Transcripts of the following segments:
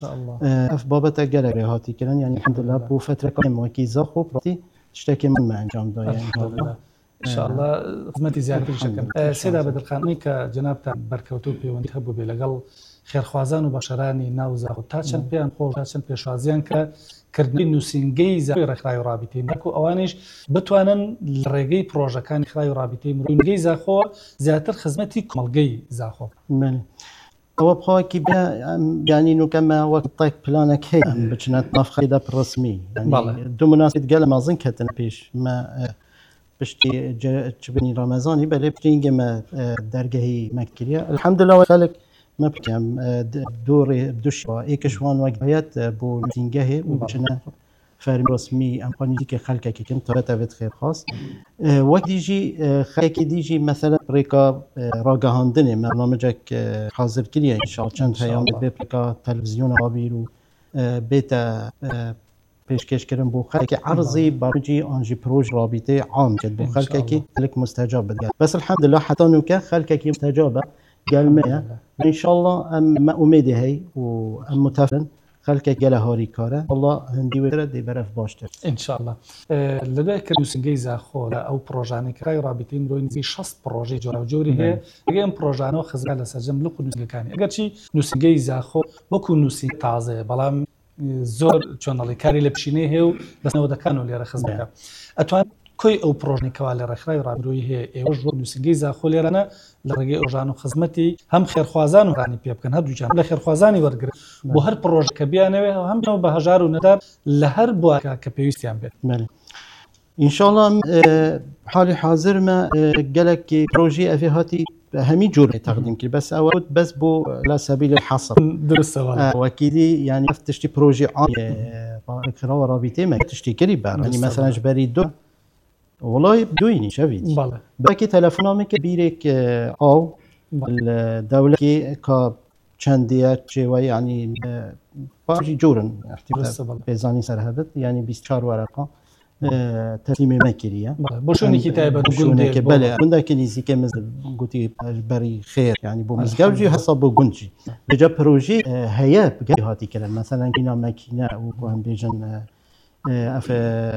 شاء الله اف بابتا گلک هاتی کردن یعنی الحمدلله بو فتره کام وکی زاخو پراتی تشتکی من انجام داد الحمدلله ان شاء الله خدمتي زیاتر شکر سید عبدالقانی که جناب تا برکوتو پیوندی هبو بلگل خیرخوازان و بشرانی ناوزا تا چند پیان خوش تا چند پیشوازیان که کردنی نووسنگی زاوی رخای و رابطه مرکو اوانش بتوانن لرگی پروژکان رخای و رابطه مرونگی زاخو زیاتر خدمتی کمالگی زاخو بله هو بخوا کی بیا یعنی نو کما وقت طيق بلانك هي بچنات نفخه ده رسمي يعني دو مناسبه قال مازن كتن پیش ما بشتي جبني رمضاني بله بتينج ما درجه مكريه الحمد لله خلق ما بكم دور بدوش ايكشوان وقت بو تنجه وبچنا فرم رسمي امكاني دي خلقه كي كنت تبت خير خاص وقت يجي خلق ديجي مثلا بريكا راگهاندن برنامجك حاضر كليه ان شاء الله چند پیام بريكا تلفزيون قابيل بيتا پیشکش کردن بو خلق عرضی برنامجی انجی پروژ رابطه عام کرد بو خلق کی لك مستجاب بد بس الحمد لله حتى انه خلق کی مستجابه قال ان شاء الله ما اميدي هي وام متفن خلقك جل هاري كاره الله هندي ورد برف باشتر ان شاء الله لذلك نوسنجي زاخو او بروجاني كراي رابطين روين في شخص بروجي جوري هي اجين بروجانو خزغال سجم لقو نوسنجي اگر شي نوسنجي زاخو بكو نوسنجي تازه بلام زور چونالي كاري لبشينه هو بس نو دكانو لي رخزك اتوان كوي او بروجني كوالي رخراي رابروي هي اوجو نوسنجي زاخو ليرنا لرگی اوجانو خدمتی هم خیرخوازان رانی پی بکن هدو جان له خیرخوازانی ورگر بو هر پروژه کبیانه هم به هزار و ندار لهر بو کپیوستیان به بله ان شاء الله حال حاضر ما جلك بروجي افيهاتي همي جور تقديم كي بس اود بس بو على سبيل الحصر درس واكيدي يعني تشتي بروجي عام قراءه رابطه ما تشتي قريب يعني مثلا جبري دو والله بدويني شفيت باكي تلفونامي كبيرك او الدولة كي كا چنديات شوي يعني باجي جورن احتمال بيزاني سرهبت يعني 24 ورقة تسليم مكرية بوشوني كتابة بوشوني بله كندا كنيزي كمثل قلتي بري خير يعني بو مزجوجي حسب بوجنجي بجا بروجي هيا بقى هاتي كلام مثلا كنا ماكينة وكان بيجن اف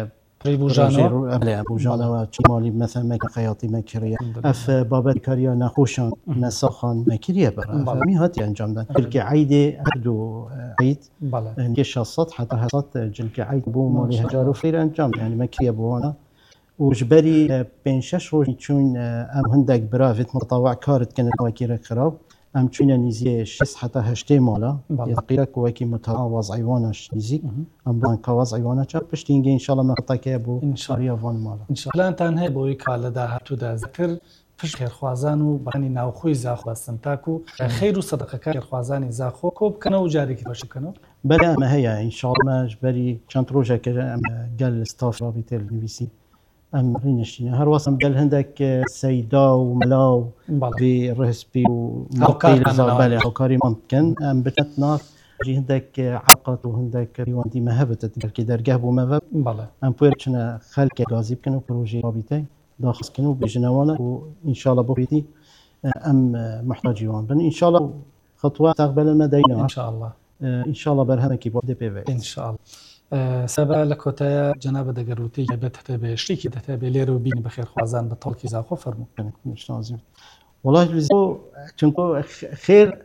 بوجانا و مالی مثلا مک خیاطی مکریه اف بابت کاریا نخوشان نساخان مکریه برای می هاتی انجام دادن جلک عید دو عید یه شخصات حتی حسات جلک عید بو مالی هجار و خیر انجام یعنی مکریه بوانا وجبري بين 6 روز چون ام هندك برافت متطوع كارت كانت واكير خراب ام چون نيزي 6 حتى 8 مالا يقيرك واكي متواضع ايوانش نيزي ام بان كواز ايوانا چپشتينگه ان شاء الله مقطعك ابو ان شاء الله وان مالا ان شاء الله انت هي بو يكال ده هتو ده ذكر فش خير خوازانو باني ناوخوي زاخو استنتاكو خير صدقه خير خوازاني زاخو كوب كانوا جاري كيفاش كانوا بلا ما هي ان شاء الله جبري كانت روجا قال ستاف رابطه البي سي ام رينشتين هر واسم قال هندك سيدا وملاو برهسبي ومقيل زابالي او كاري ممكن ام بتنار جي هندك علاقات وهندك ريوانتي مهبت كي درجه بو مهب ام بورچنا خلق غازي كانوا بروجي رابطه داخل كانوا بجنوانا وان شاء الله بويتي ام محتاجين بن ان شاء الله خطوه تقبل المدينه ان شاء الله ان شاء الله برهمك بودي بي ان شاء الله سبا لكوتا جناب دقروتي بتحتى بشريكي تحتى بليرو بين بخير خوازان بطولكي زاخو فرمو مش لازم والله لزو چونكو خير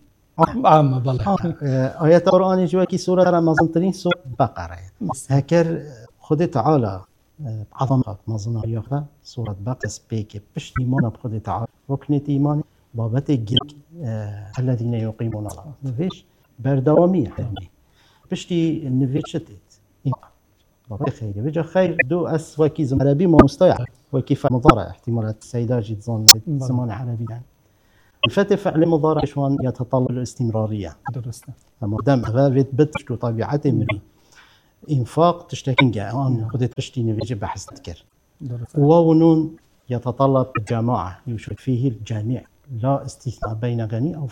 عامة بلا آيات القرآن جواكي سورة رمضان ترين سورة بقرة هكر خد تعالى عظمة مظنة ياخا سورة بقرة سبيكي بش إيمان بخد تعالى ركنة إيمان بابت جيك الذين يقيمون الله نفيش بردوامي حلمي بشتي نفيشتت والله خير بيجا خير دو اس وكي زمان عربي ما مستوى وكيف مضارع احتمالات السيدات جيت زمان عربي يعني الفتى فعل مضارع شلون يتطلب الاستمراريه درسنا لما دام غابت بتشتو طبيعته من انفاق تشتكي انا خذت بشتي نفيج بحث تذكر ونون يتطلب الجماعه يشرك فيه الجميع لا استثناء بين غني او